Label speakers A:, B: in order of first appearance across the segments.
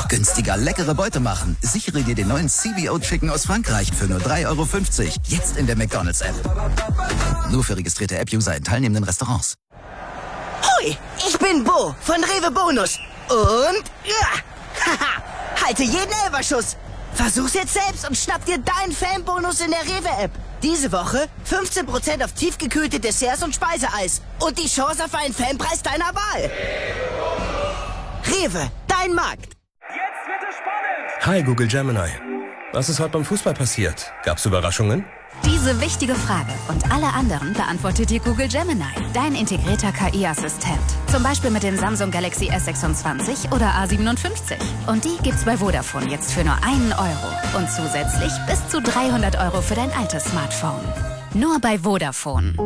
A: Noch günstiger leckere Beute machen. Sichere dir den neuen CBO Chicken aus Frankreich für nur 3,50 €. Jetzt in der McDonald's-App. Nur für registrierte App-User in teilnehmenden Restaurants.
B: Hui, ich bin Bo von Rewe Bonus. Und haha, halte jeden Elferschuss. Versuch's jetzt selbst und schnapp dir deinen Fanbonus in der Rewe-App. Diese Woche 15% auf tiefgekühlte Desserts und Speiseeis. Und die Chance auf einen Fanpreis deiner Wahl. Rewe, dein Markt.
C: Jetzt wird es spannend.
D: Hi Google Gemini. Was ist heute beim Fußball passiert? Gab's Überraschungen?
E: Diese wichtige Frage und alle anderen beantwortet dir Google Gemini, dein integrierter KI-Assistent. Zum Beispiel mit den Samsung Galaxy S26 oder A57. Und die gibt's bei Vodafone jetzt für nur €1 und zusätzlich bis zu 300 € für dein altes Smartphone. Nur bei Vodafone.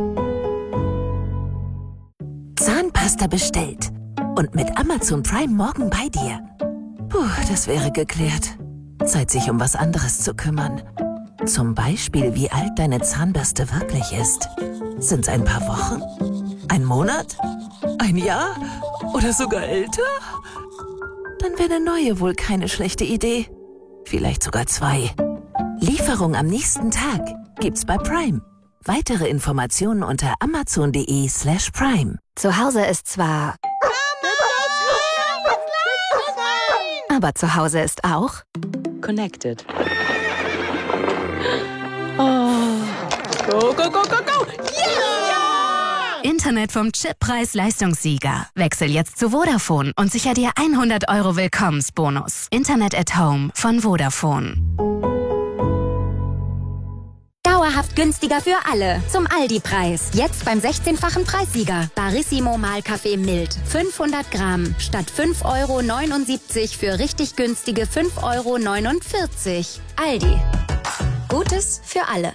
F: Zahnpasta bestellt. Und mit Amazon Prime morgen bei dir. Puh, das wäre geklärt. Zeit, sich um was anderes zu kümmern. Zum Beispiel, wie alt deine Zahnbürste wirklich ist. Sind's ein paar Wochen? Ein Monat? Ein Jahr? Oder sogar älter? Dann wäre eine neue wohl keine schlechte Idee. Vielleicht sogar 2. Lieferung am nächsten Tag gibt's bei Prime. Weitere Informationen unter amazon.de/prime.
E: Zu Hause ist zwar... Aber zu Hause ist auch...
G: Connected. Oh. Go, go, go, go, go! Yeah!
E: Internet vom Chip-Preis-Leistungssieger. Wechsel jetzt zu Vodafone und sicher dir 100 € Willkommensbonus. Internet at Home von Vodafone.
H: Dauerhaft günstiger für alle. Zum Aldi-Preis. Jetzt beim 16-fachen Preissieger. Barissimo Mahlkaffee mild. 500 Gramm. Statt 5,79 € für richtig günstige 5,49 €. Aldi. Gutes für alle.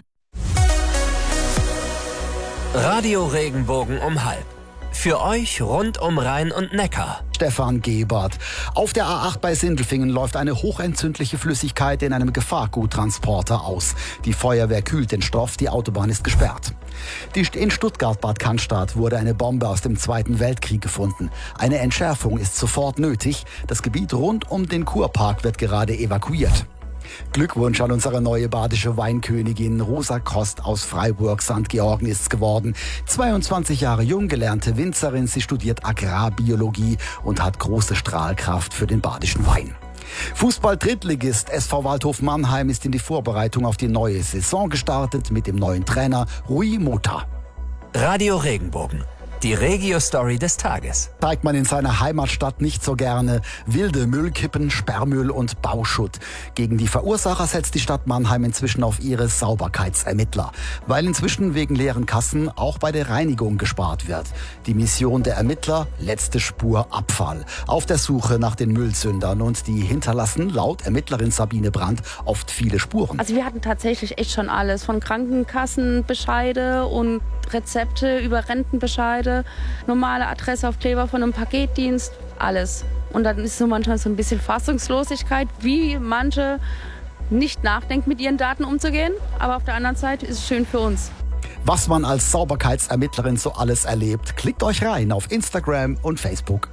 I: Radio Regenbogen um 12:30. Für euch rund um Rhein und Neckar.
J: Stefan Gebert. Auf der A8 bei Sindelfingen läuft eine hochentzündliche Flüssigkeit in einem Gefahrguttransporter aus. Die Feuerwehr kühlt den Stoff, die Autobahn ist gesperrt. In Stuttgart-Bad Cannstatt wurde eine Bombe aus dem Zweiten Weltkrieg gefunden. Eine Entschärfung ist sofort nötig. Das Gebiet rund um den Kurpark wird gerade evakuiert. Glückwunsch an unsere neue badische Weinkönigin. Rosa Kost aus Freiburg, St. Georgen ist's geworden. 22 Jahre jung, gelernte Winzerin. Sie studiert Agrarbiologie und hat große Strahlkraft für den badischen Wein. Fußball-Drittligist SV Waldhof Mannheim ist in die Vorbereitung auf die neue Saison gestartet mit dem neuen Trainer Rui Mota.
I: Radio Regenbogen. Die Regio-Story des Tages.
J: Zeigt man in seiner Heimatstadt nicht so gerne. Wilde Müllkippen, Sperrmüll und Bauschutt. Gegen die Verursacher setzt die Stadt Mannheim inzwischen auf ihre Sauberkeitsermittler. Weil inzwischen wegen leeren Kassen auch bei der Reinigung gespart wird. Die Mission der Ermittler: letzte Spur Abfall. Auf der Suche nach den Müllsündern. Und die hinterlassen laut Ermittlerin Sabine Brandt oft viele Spuren.
K: Also wir hatten tatsächlich echt schon alles. Von Krankenkassenbescheide und Rezepte über Rentenbescheide, normale Adressaufkleber von einem Paketdienst, alles. Und dann ist so manchmal so ein bisschen Fassungslosigkeit, wie manche nicht nachdenken, mit ihren Daten umzugehen. Aber auf der anderen Seite ist es schön für uns.
J: Was man als Sauberkeitsermittlerin so alles erlebt, klickt euch rein auf Instagram und Facebook.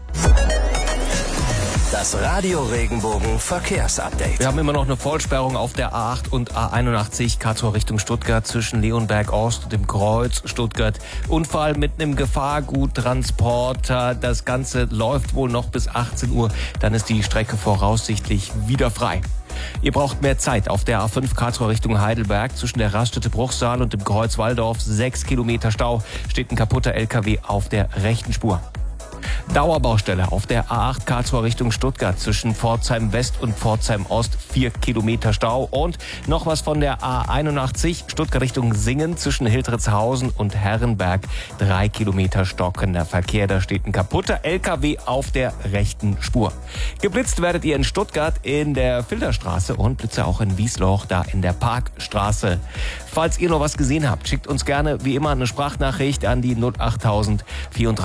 I: Das Radio Regenbogen Verkehrsupdate.
D: Wir haben immer noch eine Vollsperrung auf der A8 und A81 Karlsruhe Richtung Stuttgart zwischen Leonberg Ost und dem Kreuz Stuttgart. Unfall mit einem Gefahrguttransporter. Das Ganze läuft wohl noch bis 18 Uhr. Dann ist die Strecke voraussichtlich wieder frei. Ihr braucht mehr Zeit. Auf der A5 Karlsruhe Richtung Heidelberg zwischen der Raststätte Bruchsal und dem Kreuz Walldorf 6 Kilometer Stau. Steht ein kaputter LKW auf der rechten Spur. Dauerbaustelle auf der A8 Karlsruhe Richtung Stuttgart zwischen Pforzheim West und Pforzheim Ost 4 Kilometer Stau. Und noch was von der A81 Stuttgart Richtung Singen zwischen Hildritzhausen und Herrenberg 3 Kilometer stockender Verkehr. Da steht ein kaputter LKW auf der rechten Spur. Geblitzt werdet ihr in Stuttgart in der Filderstraße und Blitze auch in Wiesloch, da in der Parkstraße. Falls ihr noch was gesehen habt, schickt uns gerne wie immer eine Sprachnachricht an die 08000 34